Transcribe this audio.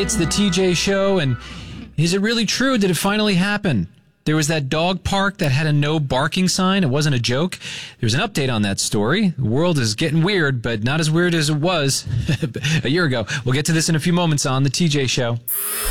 It's the TJ Show, and is it really true? Did it finally happen? There was that dog park that had a no barking sign. It wasn't a joke. There's an update on that story. The world is getting weird, but not as weird as it was a year ago. We'll get to this in a few moments on the TJ Show.